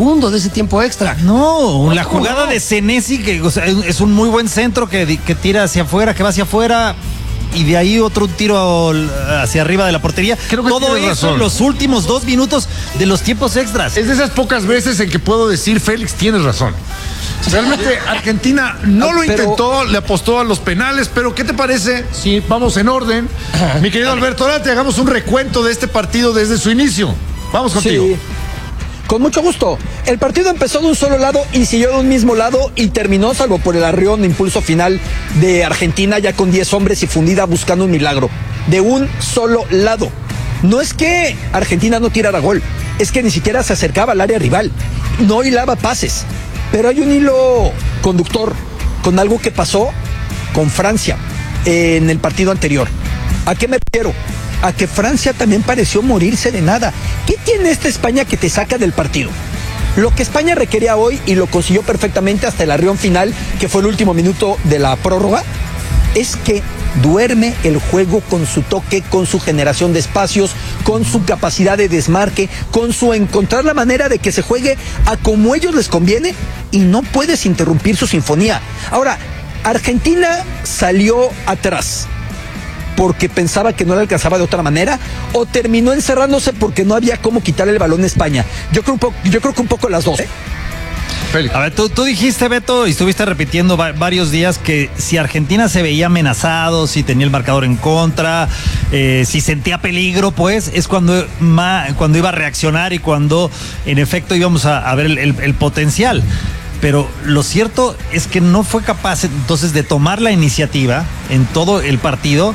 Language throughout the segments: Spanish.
segundo de ese tiempo extra. No, la jugada de Senesi, que o sea, es un muy buen centro que tira hacia afuera, que va hacia afuera, y de ahí otro tiro hacia arriba de la portería. Creo que todo eso razón. En los últimos 2 minutos de los tiempos extras. Es de esas pocas veces en que puedo decir, Félix, tienes razón. Realmente Argentina no lo intentó, le apostó a los penales, pero ¿qué te parece si vamos en orden? Mi querido Alberto Lati, hagamos un recuento de este partido desde su inicio. Vamos contigo. Sí. Con mucho gusto. El partido empezó de un solo lado y siguió de un mismo lado y terminó, salvo por el arrión, impulso final de Argentina, ya con 10 hombres y fundida buscando un milagro. De un solo lado. No es que Argentina no tirara gol, es que ni siquiera se acercaba al área rival. No hilaba pases. Pero hay un hilo conductor con algo que pasó con Francia en el partido anterior. ¿A qué me refiero? A que Francia también pareció morirse de nada. ¿Qué tiene esta España que te saca del partido? Lo que España requería hoy, y lo consiguió perfectamente hasta el arrión final, que fue el último minuto de la prórroga, es que duerme el juego con su toque, con su generación de espacios, con su capacidad de desmarque, con su encontrar la manera de que se juegue a como ellos les conviene y no puedes interrumpir su sinfonía. Ahora, Argentina salió atrás porque pensaba que no le alcanzaba de otra manera, o terminó encerrándose porque no había cómo quitarle el balón a España. Yo creo que un poco las dos, ¿eh? A ver, tú dijiste, Beto, y estuviste repitiendo varios días que si Argentina se veía amenazado, si tenía el marcador en contra, si sentía peligro, pues es cuando iba a reaccionar y cuando en efecto íbamos a ver el potencial. Pero lo cierto es que no fue capaz entonces de tomar la iniciativa en todo el partido.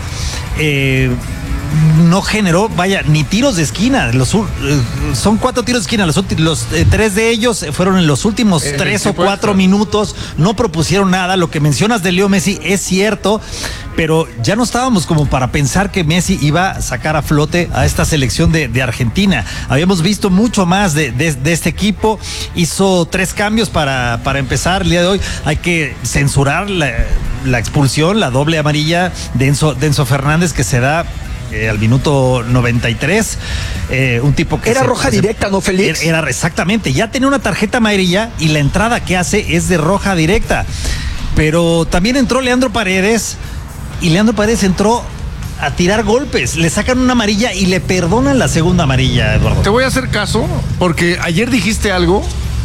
No generó, ni tiros de esquina. Son 4 tiros de esquina. Los 3 de ellos fueron en los últimos 3 o 4 minutos. No propusieron nada. Lo que mencionas de Leo Messi es cierto, pero ya no estábamos como para pensar que Messi iba a sacar a flote a esta selección de Argentina. Habíamos visto mucho más de este equipo. Hizo 3 cambios para empezar el día de hoy. Hay que censurar la expulsión, la doble amarilla de Enzo Fernández, que se da al minuto 93, un tipo que era roja directa, ¿no, Félix? Era exactamente, ya tenía una tarjeta amarilla y la entrada que hace es de roja directa. Pero también entró Leandro Paredes, y Leandro Paredes entró a tirar golpes. Le sacan una amarilla y le perdonan la segunda amarilla, Eduardo. Te voy a hacer caso porque ayer dijiste algo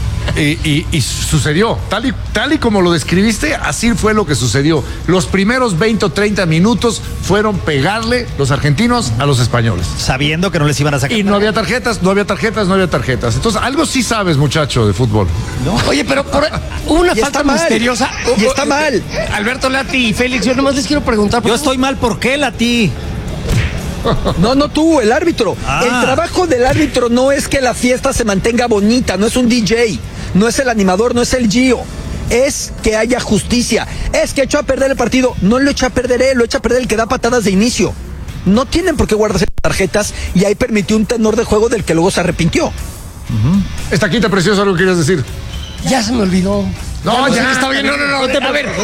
y sucedió. Tal y como lo describiste, así fue lo que sucedió. Los primeros 20 o 30 minutos fueron pegarle los argentinos a los españoles. Sabiendo que no les iban a sacar. Y no había tarjetas. Entonces, algo sí sabes, muchacho, de fútbol. No. Oye, pero hubo una falta misteriosa. Y está mal. Alberto Lati y Félix, yo nomás les quiero preguntar. Yo estoy mal, ¿por qué, Lati? No tú, el árbitro. El trabajo del árbitro no es que la fiesta se mantenga bonita, no es un DJ, no es el animador, no es el Gio. Es que haya justicia. Es que echó a perder el partido. No lo echa a perder él, lo echa a perder el que da patadas de inicio. No tienen por qué guardarse tarjetas, y ahí permitió un tenor de juego del que luego se arrepintió. Estaquita preciosa, ¿algo querías decir? Ya se me olvidó. No, ya está bien. No. A ver,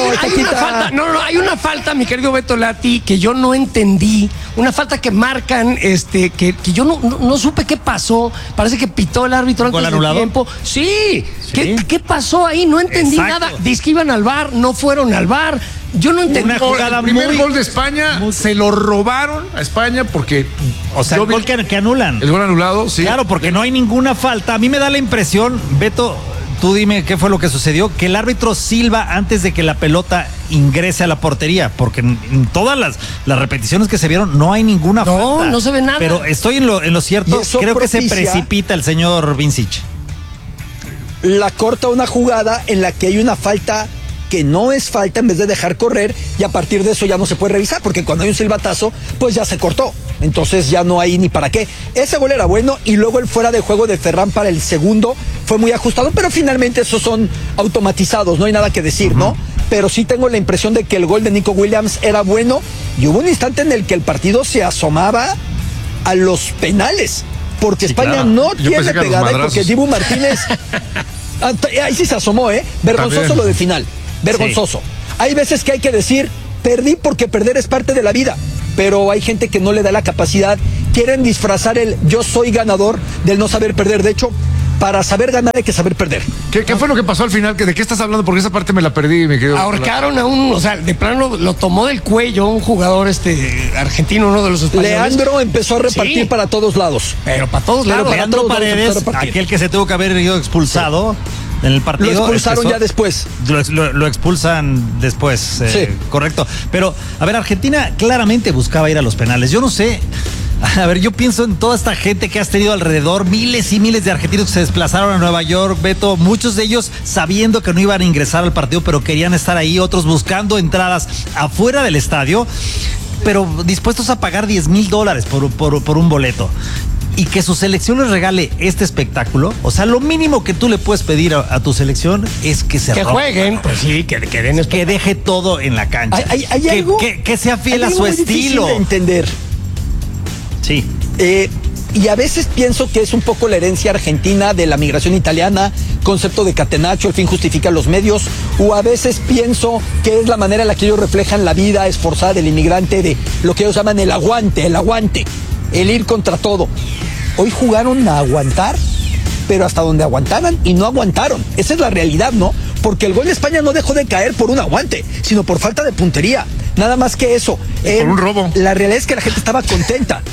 hay una falta, mi querido Beto Lati, que yo no entendí. Una falta que marcan, que yo no supe qué pasó. Parece que pitó el árbitro antes del tiempo. Sí. ¿Qué pasó ahí? No entendí nada. Dice que iban al VAR, no fueron al VAR. Yo no entendí. El primer gol de España se lo robaron a España porque... O sea, el gol que anulan. El gol anulado, sí. Claro, porque no hay ninguna falta. A mí me da la impresión, Beto... Tú dime qué fue lo que sucedió, que el árbitro silba antes de que la pelota ingrese a la portería, porque en todas las repeticiones que se vieron no hay ninguna falta. No se ve nada. Pero estoy en lo cierto, creo que se precipita el señor Vincic. La corta una jugada en la que hay una falta que no es falta en vez de dejar correr, y a partir de eso ya no se puede revisar, porque cuando hay un silbatazo, pues ya se cortó. Entonces ya no hay ni para qué. Ese gol era bueno, y luego el fuera de juego de Ferran para el segundo fue muy ajustado, pero finalmente esos son automatizados, no hay nada que decir, ¿no? Pero sí tengo la impresión de que el gol de Nico Williams era bueno, y hubo un instante en el que el partido se asomaba a los penales, porque sí, España claro. no tiene pegada, porque Dibu Martínez ahí sí se asomó, vergonzoso. También. Lo de final, vergonzoso. Sí. Hay veces que hay que decir, perdí porque perder es parte de la vida, pero hay gente que no le da la capacidad, quieren disfrazar el yo soy ganador del no saber perder. De hecho, para saber ganar hay que saber perder. ¿Qué fue lo que pasó al final? ¿De qué estás hablando? Porque esa parte me la perdí, mi querido. Ahorcaron o sea, de plano lo tomó del cuello un jugador argentino, uno de los españoles. Leandro empezó a repartir para todos lados. Pero para todos lados. Leandro Paredes, aquel que se tuvo que haber ido expulsado en el partido. Lo expulsaron ya después. Lo expulsan después, sí. Correcto. Pero, a ver, Argentina claramente buscaba ir a los penales. Yo no sé. A ver, yo pienso en toda esta gente que has tenido alrededor, miles y miles de argentinos que se desplazaron a Nueva York, Beto, muchos de ellos sabiendo que no iban a ingresar al partido, pero querían estar ahí, otros buscando entradas afuera del estadio, pero dispuestos a pagar $10,000 por un boleto. Y que su selección les regale este espectáculo, o sea, lo mínimo que tú le puedes pedir a tu selección es que se rompa. Jueguen, pues sí, que den que deje todo en la cancha. Hay algo, que sea fiel a su estilo. De entender. Sí. Y a veces pienso que es un poco la herencia argentina de la migración italiana, concepto de catenaccio, el fin justifica los medios, o a veces pienso que es la manera en la que ellos reflejan la vida esforzada del inmigrante, de lo que ellos llaman el aguante, el ir contra todo. Hoy jugaron a aguantar, pero hasta donde aguantaban y no aguantaron. Esa es la realidad, ¿no? Porque el gol de España no dejó de caer por un aguante, sino por falta de puntería. Nada más que eso. Por un robo. La realidad es que la gente estaba contenta.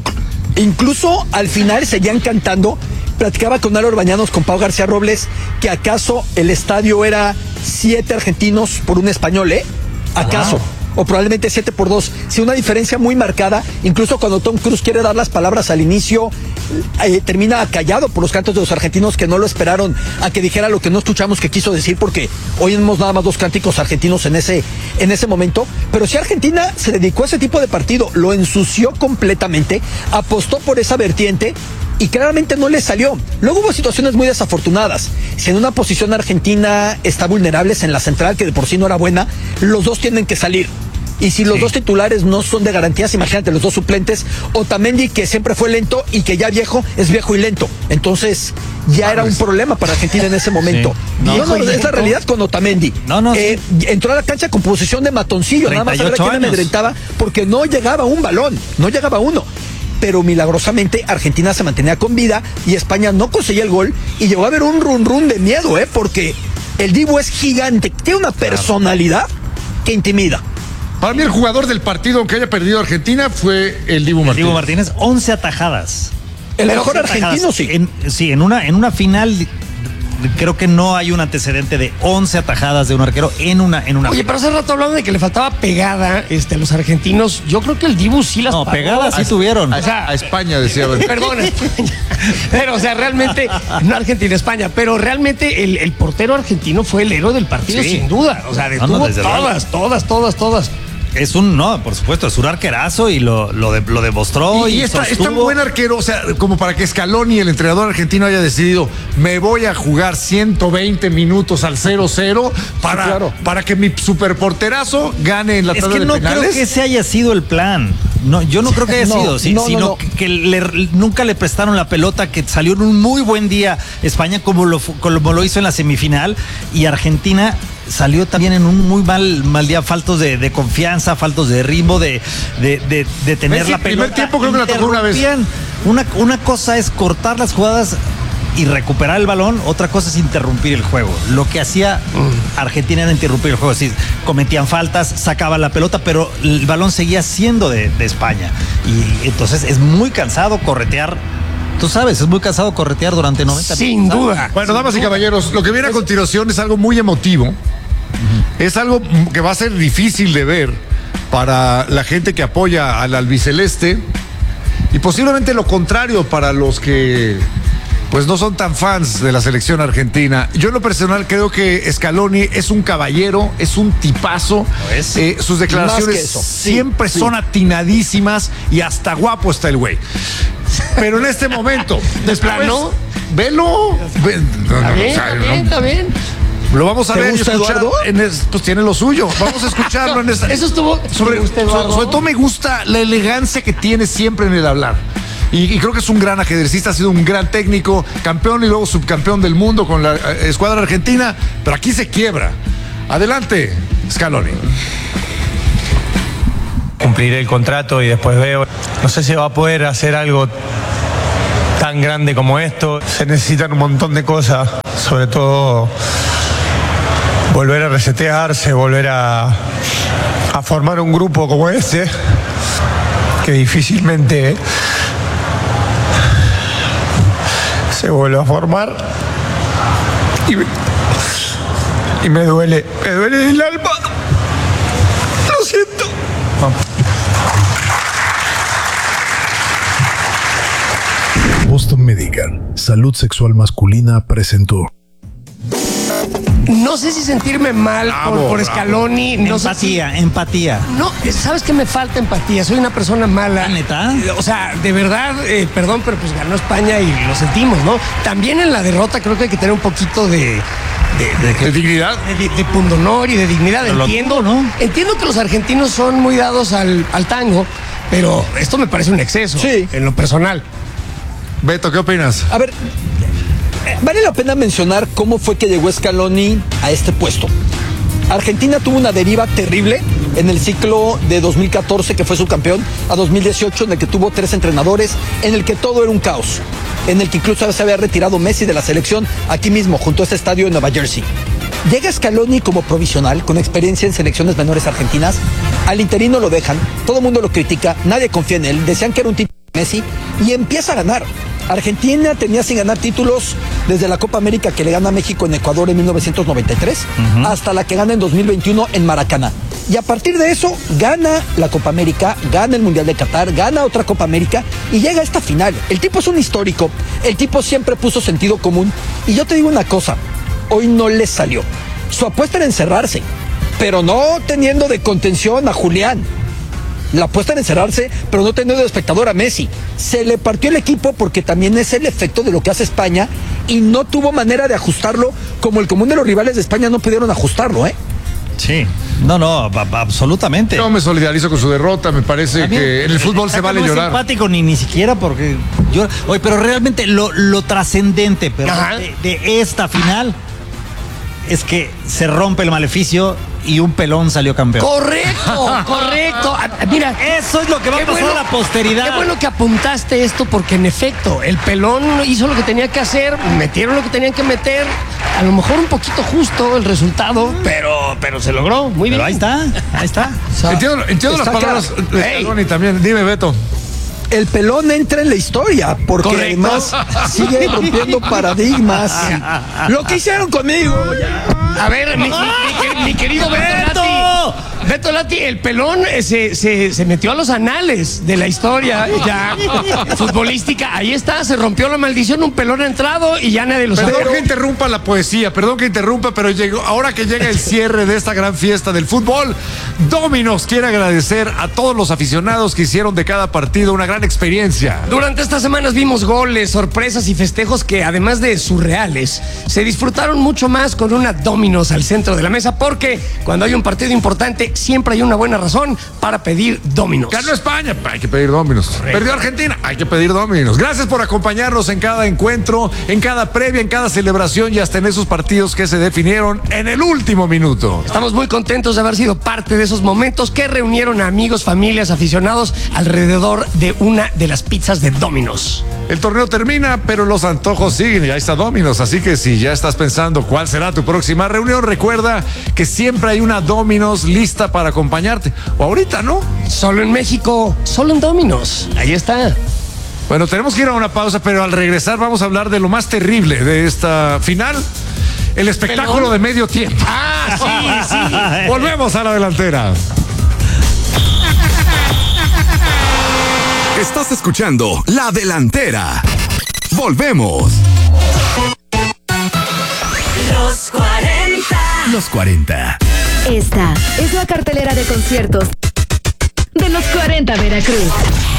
Incluso al final seguían cantando. Platicaba con Álvaro Bañanos, con Pau García Robles, que acaso el estadio era 7 argentinos por un español, ¿Acaso? O probablemente 7-2, sí, una diferencia muy marcada. Incluso cuando Tom Cruise quiere dar las palabras al inicio, termina callado por los cantos de los argentinos, que no lo esperaron a que dijera lo que no escuchamos que quiso decir, porque oímos nada más 2 cánticos argentinos en ese momento. Pero si Argentina se dedicó a ese tipo de partido, lo ensució completamente, apostó por esa vertiente y claramente no le salió. Luego hubo situaciones muy desafortunadas. Si en una posición Argentina está vulnerable, en la central, que de por sí no era buena, los dos tienen que salir. Y si los dos titulares no son de garantías, imagínate los dos suplentes. Otamendi, que siempre fue lento y que ya es viejo y lento. Entonces ya era un problema para Argentina en ese momento. Sí. Es la realidad con Otamendi. Entró a la cancha con posición de matoncillo, nada más a ver a quién amedrentaba, porque no llegaba un balón, no llegaba uno. Pero milagrosamente Argentina se mantenía con vida y España no conseguía el gol, y llegó a haber un run de miedo, porque el Dibu es gigante, tiene una personalidad que intimida. Para mí el jugador del partido, aunque haya perdido Argentina, fue el Dibu Martínez. Dibu Martínez, 11 atajadas. El mejor argentino, sí. En una final creo que no hay un antecedente de 11 atajadas de un arquero en una Oye, pero hace rato hablando de que le faltaba pegada a los argentinos. Yo creo que el Dibu sí las pagó. Pegadas sí tuvieron. O sea, a España, decía. Perdón, España. Pero, o sea, realmente, no Argentina, España, pero realmente el portero argentino fue el héroe del partido, sin duda. O sea, detuvo todas. Es por supuesto, es un arquerazo y lo demostró. Y es tan buen arquero, o sea, como para que Scaloni, el entrenador argentino, haya decidido, me voy a jugar 120 minutos al 0-0 para que mi superporterazo gane en la tabla de penales. Es que no creo que ese haya sido el plan. No, yo no creo que haya sido, sino que nunca le prestaron la pelota, que salió en un muy buen día España, como lo hizo en la semifinal, y Argentina salió también en un muy mal día, faltos de confianza, faltos de ritmo, de tener la pelota. El primer tiempo creo que la tocó una vez. Una cosa es cortar las jugadas y recuperar el balón, otra cosa es interrumpir el juego. Lo que hacía Argentina era interrumpir el juego, es decir, cometían faltas, sacaban la pelota, pero el balón seguía siendo de España. Y entonces es muy cansado corretear. Tú sabes, es muy cansado corretear durante 90 minutos. Sin duda. Bueno, damas y caballeros, lo que viene a continuación es algo muy emotivo. Es algo que va a ser difícil de ver para la gente que apoya al albiceleste, y posiblemente lo contrario para los que pues no son tan fans de la selección argentina. Yo en lo personal creo que Scaloni es un caballero, es un tipazo. Sus declaraciones siempre son atinadísimas y hasta guapo está el güey. Pero en este momento, ¿de plano? Velo. Está bien. Lo vamos a ver y escuchar. Pues tiene lo suyo. Vamos a escucharlo en esta. Eso estuvo. Sobre todo me gusta la elegancia que tiene siempre en el hablar. Y creo que es un gran ajedrecista, ha sido un gran técnico, campeón y luego subcampeón del mundo con la escuadra argentina, pero aquí se quiebra. Adelante, Scaloni. Cumpliré el contrato y después veo. No sé si va a poder hacer algo tan grande como esto. Se necesitan un montón de cosas, sobre todo volver a resetearse, volver a formar un grupo como este, que difícilmente se vuelve a formar. Y me duele el alma. Lo siento. Boston Medical, Salud Sexual Masculina presentó. No sé si sentirme mal por Scaloni. No Empatía. No, ¿sabes qué me falta empatía? Soy una persona mala. ¿Neta? O sea, de verdad, perdón, pero pues ganó España y lo sentimos, ¿no? También en la derrota creo que hay que tener un poquito de dignidad. De pundonor y de dignidad. Pero Entiendo, ¿no? Entiendo que los argentinos son muy dados al tango, pero esto me parece un exceso. Sí. En lo personal. Beto, ¿qué opinas? A ver, vale la pena mencionar cómo fue que llegó Scaloni a este puesto. Argentina tuvo una deriva terrible en el ciclo de 2014, que fue subcampeón, a 2018, en el que tuvo 3 entrenadores, en el que todo era un caos, en el que incluso se había retirado Messi de la selección aquí mismo, junto a este estadio en Nueva Jersey. Llega Scaloni como provisional, con experiencia en selecciones menores argentinas. Al interino lo dejan, todo el mundo lo critica, nadie confía en él, decían que era un tipo de Messi, y empieza a ganar. Argentina tenía sin ganar títulos desde la Copa América que le gana a México en Ecuador en 1993 hasta la que gana en 2021 en Maracaná. Y a partir de eso gana la Copa América, gana el Mundial de Qatar, gana otra Copa América y llega a esta final. El tipo es un histórico, el tipo siempre puso sentido común. Y yo te digo una cosa, hoy no le salió. Su apuesta era encerrarse, pero no teniendo de contención a Julián. La apuesta en encerrarse, pero no teniendo de espectador a Messi. Se le partió el equipo porque también es el efecto de lo que hace España y no tuvo manera de ajustarlo como el común de los rivales de España no pudieron ajustarlo, ¿eh? Sí. No, absolutamente. Yo me solidarizo con su derrota, me parece También, que en el fútbol se vale no llorar. Es simpático ni siquiera porque yo, oye, pero realmente lo trascendente de esta final es que se rompe el maleficio y un pelón salió campeón. Correcto. Mira, eso es lo que va a pasar a la posteridad. Qué bueno que apuntaste esto porque en efecto, el pelón hizo lo que tenía que hacer, metieron lo que tenían que meter, a lo mejor un poquito justo el resultado, pero se logró, muy bien. Pero ahí está. O sea, entiendo las palabras de Scaloni también. Dime, Beto. El pelón entra en la historia porque Correcto. además sigue rompiendo paradigmas. Lo que hicieron conmigo. A ver, mi querido Beto Lati, el pelón se metió a los anales de la historia ya futbolística. Ahí está, se rompió la maldición, un pelón ha entrado y ya nadie lo sabe. Perdón que interrumpa la poesía, pero ahora que llega el cierre de esta gran fiesta del fútbol, Domino's quiere agradecer a todos los aficionados que hicieron de cada partido una gran experiencia. Durante estas semanas vimos goles, sorpresas y festejos que, además de surreales, se disfrutaron mucho más con una Domino's al centro de la mesa, porque cuando hay un partido importante siempre hay una buena razón para pedir Domino's. Ganó España, hay que pedir Domino's. Perdió Argentina, hay que pedir Domino's. Gracias por acompañarnos en cada encuentro, en cada previa, en cada celebración y hasta en esos partidos que se definieron en el último minuto. Estamos muy contentos de haber sido parte de esos momentos que reunieron a amigos, familias, aficionados alrededor de una de las pizzas de Domino's. El torneo termina, pero los antojos siguen y ahí está Domino's. Así que si ya estás pensando cuál será tu próxima reunión, recuerda que siempre hay una Domino's lista para acompañarte. O ahorita, ¿no? Solo en México, solo en Domino's. Ahí está. Bueno, tenemos que ir a una pausa, pero al regresar vamos a hablar de lo más terrible de esta final. El espectáculo de medio tiempo. Sí. Volvemos a la delantera. Estás escuchando La Delantera. Volvemos. Los 40. Los 40. Esta es la cartelera de conciertos de los 40 Veracruz.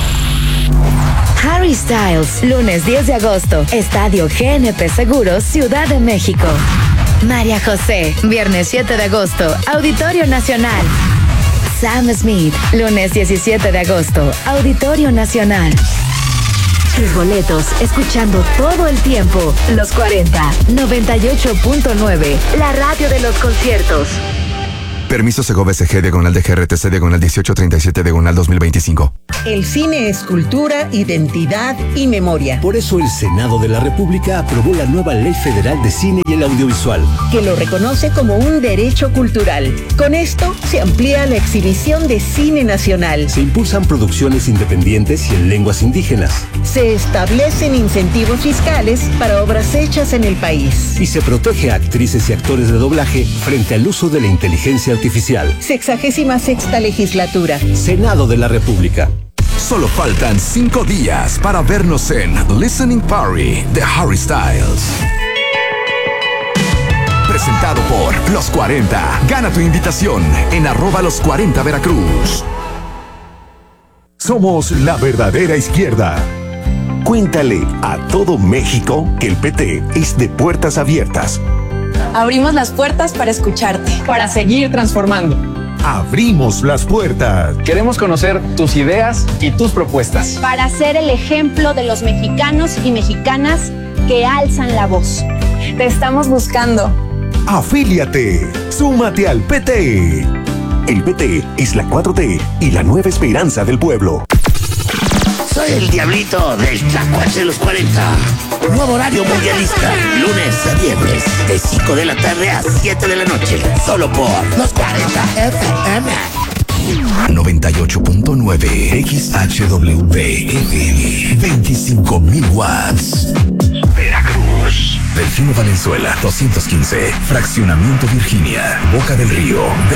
Harry Styles, lunes 10 de agosto, Estadio GNP Seguros, Ciudad de México. María José, viernes 7 de agosto, Auditorio Nacional. Sam Smith, lunes 17 de agosto, Auditorio Nacional. Tus boletos, escuchando todo el tiempo, los 40, 98.9, la radio de los conciertos. Permiso Segov SG, /DGRTC, /1837, /2025. El cine es cultura, identidad y memoria. Por eso el Senado de la República aprobó la nueva Ley Federal de Cine y el Audiovisual, que lo reconoce como un derecho cultural. Con esto se amplía la exhibición de cine nacional. Se impulsan producciones independientes y en lenguas indígenas. Se establecen incentivos fiscales para obras hechas en el país. Y se protege a actrices y actores de doblaje frente al uso de la inteligencia artificial. 66ª legislatura. Senado de la República. Solo faltan 5 días para vernos en Listening Party de Harry Styles. Presentado por Los 40. Gana tu invitación en @los40 Veracruz. Somos la verdadera izquierda. Cuéntale a todo México que el PT es de puertas abiertas. Abrimos las puertas para escucharte, para seguir transformando. Abrimos las puertas. Queremos conocer tus ideas y tus propuestas. Para ser el ejemplo de los mexicanos y mexicanas que alzan la voz. Te estamos buscando. Afíliate. Súmate al PT. El PT es la 4T y la nueva esperanza del pueblo. Soy el diablito del Tlacuache de los 40. Nuevo horario mundialista. Lunes a viernes, de 5 de la tarde a 7 de la noche. Solo por los 40 FM. 98.9 XHWV FM. 25,000 watts. Veracruz. Delfino Valenzuela, 215. Fraccionamiento Virginia. Boca del Río.